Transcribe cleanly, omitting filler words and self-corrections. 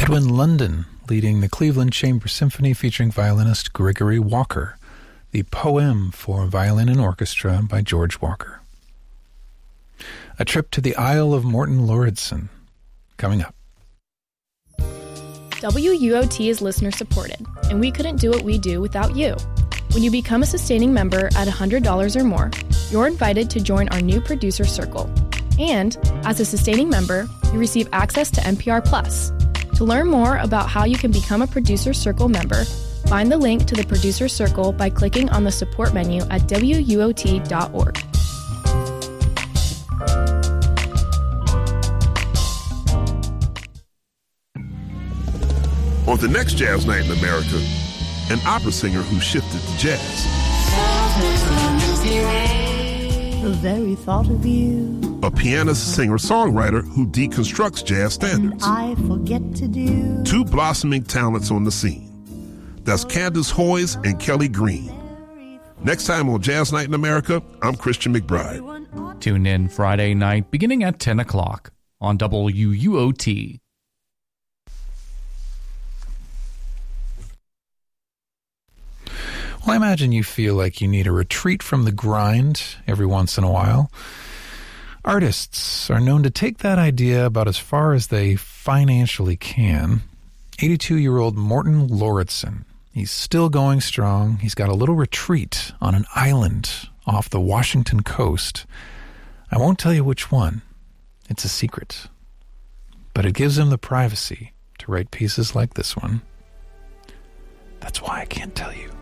Edwin London leading the Cleveland Chamber Symphony featuring violinist Gregory Walker. The Poem for Violin and Orchestra by George Walker. A trip to the Isle of Morton Lauridsen, coming up. WUOT is listener-supported, and we couldn't do what we do without you. When you become a sustaining member at $100 or more, you're invited to join our new producer circle. And, as a sustaining member, you receive access to NPR Plus. To learn more about how you can become a Producer Circle member, find the link to the Producer Circle by clicking on the support menu at WUOT.org. On the next Jazz Night in America, an opera singer who shifted to jazz. The very thought of you. A pianist, singer, songwriter who deconstructs jazz standards. I forget to do. Two blossoming talents on the scene. That's Candace Hoyes and Kelly Green. Next time on Jazz Night in America, I'm Christian McBride. Tune in Friday night beginning at 10 o'clock on WUOT. Well, I imagine you feel like you need a retreat from the grind every once in a while. Artists are known to take that idea about as far as they financially can. 82-year-old Morton Lauridsen. He's still going strong. He's got a little retreat on an island off the Washington coast. I won't tell you which one. It's a secret. But it gives him the privacy to write pieces like this one. That's why I can't tell you.